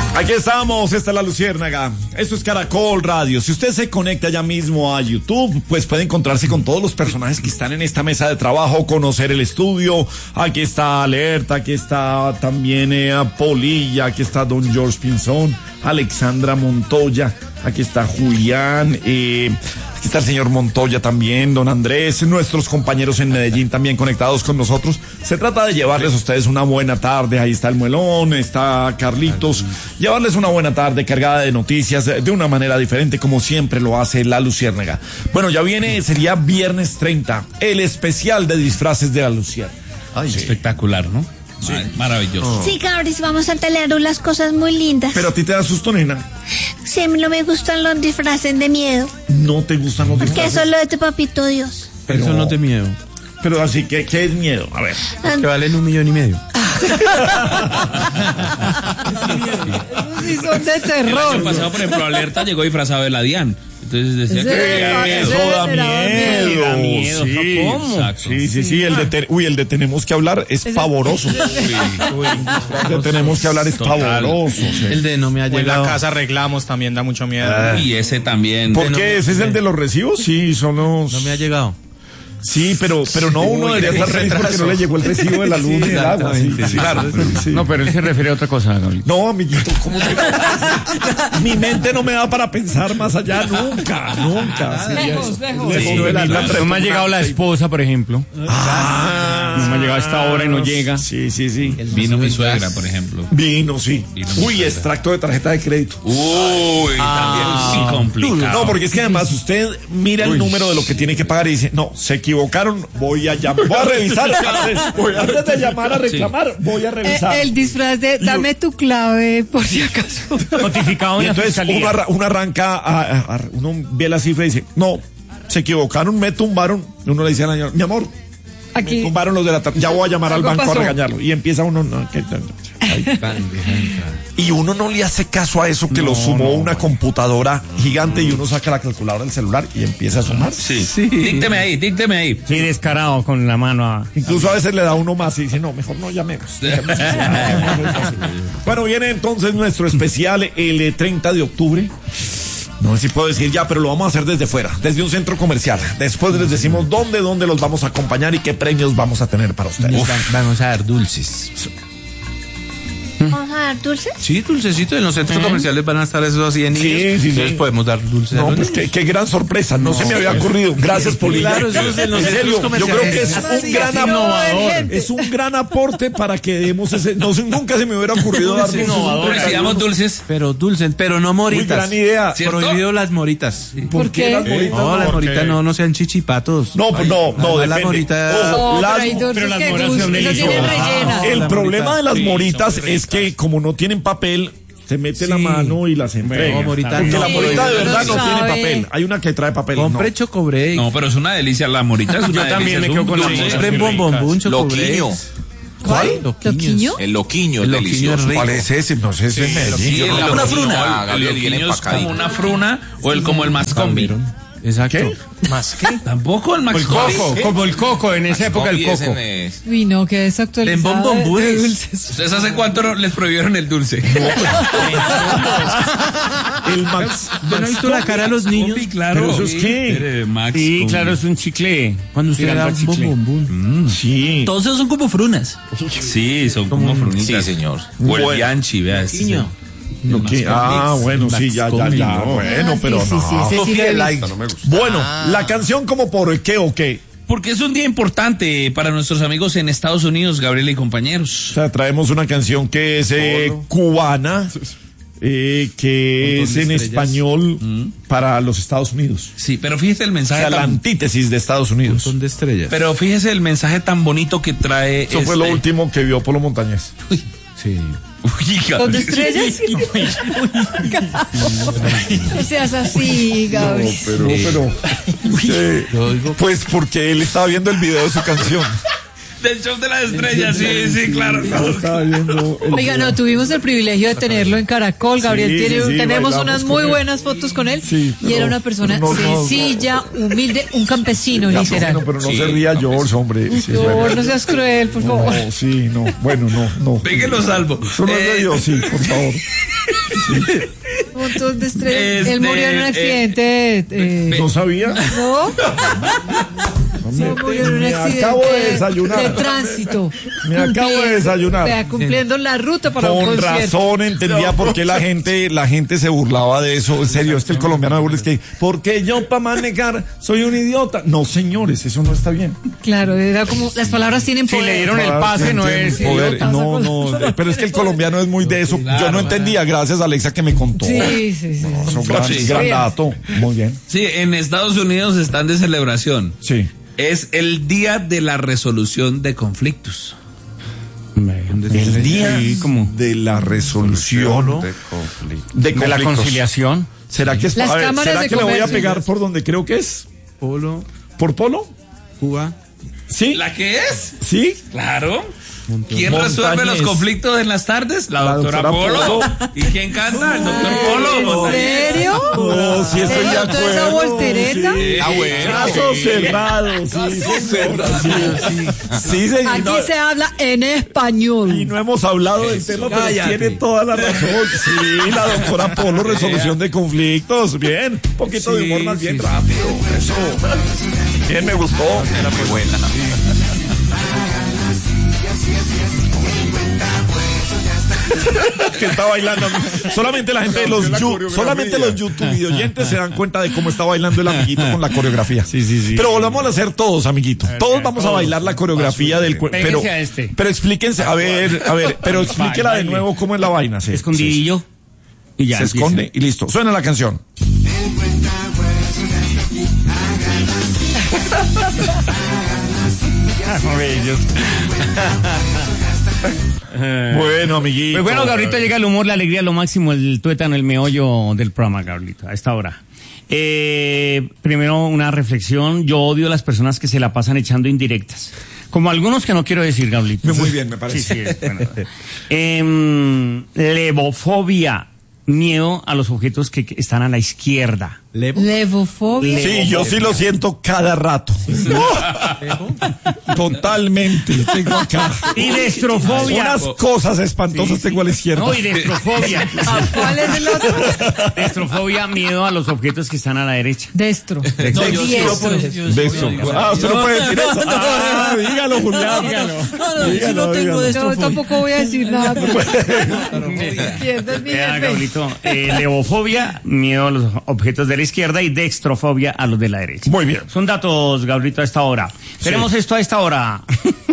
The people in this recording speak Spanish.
Aquí estamos, esta es La Luciérnaga. Esto es Caracol Radio. Si usted se conecta ya mismo a YouTube, pues puede encontrarse con todos los personajes que están en esta mesa de trabajo, conocer el estudio. Aquí está Alerta, aquí está también Polilla, aquí está Don George Pinzón, Alexandra Montoya, aquí está Julián, aquí está el señor Montoya también, don Andrés, nuestros compañeros en Medellín también conectados con nosotros. Se trata de llevarles a ustedes una buena tarde. Ahí está el Muelón, está Carlitos. Llevarles una buena tarde cargada de noticias de una manera diferente, como siempre lo hace La Luciérnaga. Bueno, ya viene, sería viernes 30, el especial de disfraces de La Luciérnaga. Ay, sí. Espectacular, ¿no? Sí. Maravilloso. Sí, Cabris, vamos a tener unas cosas muy lindas. Pero a ti te da susto, nena. Sí, no me gustan los disfraces de miedo. No te gustan los disfraces. Porque eso es lo de tu papito Dios. Pero eso no te miedo. Pero así que, ¿qué es miedo? A ver. Que valen 1,5 millones. Sí, son de terror. El año pasado, por ejemplo, Alerta llegó disfrazado de la DIAN. Entonces decía que eso da miedo. Sí, ¿cómo? Sí. El de tenemos que hablar es pavoroso. El de tenemos que hablar es pavoroso. Sí. El de no me ha llegado. En la casa arreglamos también da mucho miedo. Y ese también. ¿Por qué? ¿Ese es el de los recibos? Sí, son los... No me ha llegado. Sí, pero no, uno debería estar feliz porque no le llegó el recibo de la luz y del agua. Sí, claro. Sí. No, pero él se refiere a otra cosa, Gabriel. No, amiguito, ¿cómo te... Mi mente no me da para pensar más allá nunca. Sí, lejos. No me ha llegado la esposa, por ejemplo. No me ha llegado a esta hora y no llega. Sí. Vino mi suegra, por ejemplo. Vino, sí. Uy, extracto de tarjeta de crédito. Uy, también sí complicado. No, porque es que además usted mira el número de lo que tiene que pagar y dice, no, se equivocaron, voy a revisar. Antes de llamar a reclamar, voy a revisar. El disfraz de dame tu clave por si acaso. Notificado. Y entonces uno arranca, uno ve la cifra y dice, no, se equivocaron, me tumbaron. Uno le dice al señor, mi amor, aquí me tumbaron los de la ya voy a llamar al banco a regañarlo. Y empieza uno, y uno no le hace caso a eso que lo sumó una computadora gigante y uno saca la calculadora del celular y empieza a sumar. Sí. Dícteme ahí. Sí, descarado con la mano. Incluso a veces le da uno más y dice, no, mejor no llamemos. Bueno, viene entonces nuestro especial el 30 de octubre. No sé si puedo decir ya, pero lo vamos a hacer desde fuera, desde un centro comercial. Después les decimos dónde los vamos a acompañar y qué premios vamos a tener para ustedes. Vamos a dar dulces. ¿Vamos a dar dulces? Sí, dulcecitos. En los centros comerciales van a estar esos así en niños. Sí. Entonces podemos dar dulces. No, pues qué gran sorpresa. No se me había ocurrido. Gracias, Polilla. Claro, eso es en los centros comerciales. Yo creo que es un gran innovador. Es un gran aporte para que demos ese. No, nunca se me hubiera ocurrido dar dulces. Si damos dulces. Pero dulces, pero no moritas. Muy gran idea. Prohibido las moritas. ¿Por qué las moritas? No, las moritas no sean chichipatos. No, depende. Las moritas. Pero las moras son rellenas. El problema de las moritas es que como no tienen papel, se mete la mano y las entrega. No, morita, porque no, la morita de verdad no tiene sabe. papel. Hay una que trae papel. Compre Chocobreak. No, pero es una delicia la morita. Es una Yo también delicia, me quedo con la dulce. compre bombón Chocobreak. Loquiño. ¿Cuál? ¿Loquiño? El loquiño El es loquiño delicioso. es rico. ¿Cuál es ese? No sé, ese es Medellín. Sí, una fruna. El Gabriel viene loquiño es empacadito. como una fruna o como el mascombi. Exacto. ¿Qué? ¿Más qué? Tampoco el El mascombi. coco, como el coco, en esa época el coco. Uy, no, que es actualizado. En bombones. de dulces. ¿Ustedes hace cuánto les prohibieron el dulce? El Max. ¿Yo no he visto la cara de los niños? Claro. ¿Pero eso es qué? Max. Sí, claro, es un chicle. Cuando usted da un bombón. Sí. Todos esos son como frunas. Sí, son como frunitas. Sí, señor. O el Bueno. Bianchi, vea. Bueno, sí, ya. Bueno, pero sí, no. ese sí lo he visto. No me gusta. Bueno, la canción como por qué o qué. Porque es un día importante para nuestros amigos en Estados Unidos, Gabriela y compañeros. O sea, traemos una canción que es cubana, que es en español para los Estados Unidos. Sí, pero fíjese el O mensaje. sea, la antítesis de Estados Unidos. Son de estrellas. Pero fíjese el mensaje tan bonito que trae. Eso fue lo último que vio Polo Montañés. Sí. ¿Con estrellas? No seas así, Gaby. Pero pues porque él estaba viendo el video de su canción. Del show de las estrellas, sí, claro. Estaba viendo Oiga, no, tuvimos el privilegio de tenerlo en Caracol. Gabriel tenemos bailamos unas con muy él. buenas fotos con él. Sí, y era una persona sencilla, humilde, un campesino, Ya, literal. pero no se ría George, hombre. Sí, George, no seas cruel, por favor. No, sí, no. Bueno, no. Déjenlo salvo. Solo he reído, sí, por favor. Un montón de estrés. Él murió en un accidente. ¿No sabía? ¿No? No, murió en un Me accidente acabo de desayunar. de tránsito. Me acabo de desayunar. Vea, cumpliendo la ruta para un Con concierto. razón entendía por qué la gente se burlaba de eso. En serio, es que el colombiano de burla es que, porque yo para manejar soy un idiota. No, señores, eso no está bien. Claro, era como, las palabras tienen Si poder. le dieron el pase, no es Poder. idiota. No, pero es que el colombiano es muy de eso. Yo no entendía, gracias a Alexa que me contó. Sí. Eso, Sí. gran dato. Muy bien. Sí, en Estados Unidos están de celebración. Sí. Es el día de la resolución de conflictos. El día Sí, como de la resolución de de la conflictos. conciliación. ¿Será que es Las a ver, cámaras ¿será de que le voy a comercio. pegar por donde creo que es? Polo, ¿Por Polo? Cuba, ¿Sí? ¿La que es? ¿Sí? Claro. ¿Quién Montañés. resuelve los conflictos en las tardes? La doctora Polo. ¿Y quién canta? El doctor Polo. ¿En serio? No, sí estoy de ¿Toda esa acuerdo. voltereta? Sí. Ah, bueno. Caso cerrado, sí, señora, sí. Sí, señor. Aquí No, se habla en español. y no hemos hablado del tema, pero Cállate. tiene toda la razón. Sí, la doctora Polo, resolución de conflictos. Bien, un poquito de humor más bien rápido. Eso. Bien, me gustó. Era muy buena. Que está bailando. Solamente la gente de solamente los YouTube videoyentes se dan cuenta de cómo está bailando el amiguito con la coreografía. Sí. Pero volvamos a hacer todos, amiguito. Todos vamos a bailar la coreografía del pero Péguense a este. pero explíquense, a ver, pero explíquela de nuevo cómo es la vaina, sí. Escondidillo. Y ya Se empieza. esconde y listo. Suena la canción. Bueno, amiguito. Pues bueno, Gabrielito, llega el humor, la alegría, lo máximo, el tuétano, el meollo del programa, Gabrielito, a esta hora. Primero, una reflexión. Yo odio a las personas que se la pasan echando indirectas. Como algunos que no quiero decir, Gabrielito. Muy bien, me parece. Sí, bueno. Levofobia, miedo a los objetos que están a la izquierda. Levofobia. Sí, yo sí lo siento cada rato. Totalmente. Tengo acá. Y destrofobia. Unas cosas espantosas tengo a la izquierda. No, y destrofobia. ¿A cuál es el otro? Destrofobia, miedo a los objetos que están a la derecha. Destro. No, yo sí lo puedo decir. De eso. Usted no puede decir eso. Dígalo, Julián. Dígalo. Yo tampoco voy a decir nada. Pierdes mi Vea, jefe. Gabrielito, levofobia, miedo a los objetos de la izquierda, y dextrofobia a los de la derecha. Muy bien. Son datos, Gabrielito, a esta hora. Tenemos esto a esta hora.